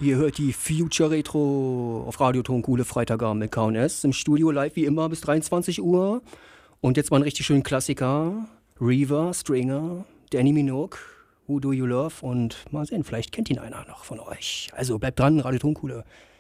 Ihr hört die Future Retro auf Radio Tonkuhle Freitagabend mit K&S. Im Studio live wie immer bis 23 Uhr. Und jetzt mal ein richtig schönen Klassiker. Reaver, Stringer, Danny Minogue, Who Do You Love? Und mal sehen, vielleicht kennt ihn einer noch von euch. Also bleibt dran, Radio Tonkuhle.